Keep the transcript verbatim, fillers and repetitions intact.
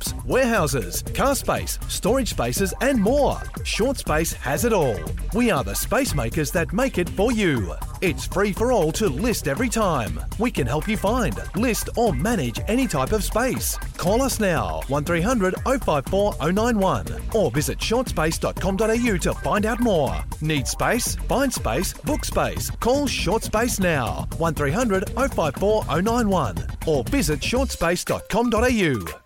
shops, warehouses, car space, storage spaces and more. Short Space has it all. We are the space makers that make it for you. It's free for all to list every time. We can help you find, list or manage any type of space. Call us now, one three hundred oh five four oh nine one or visit short space dot com dot a u to find out more. Need space? Find space, book space. Call Short Space now, one three hundred oh five four oh nine one or visit short space dot com dot a u.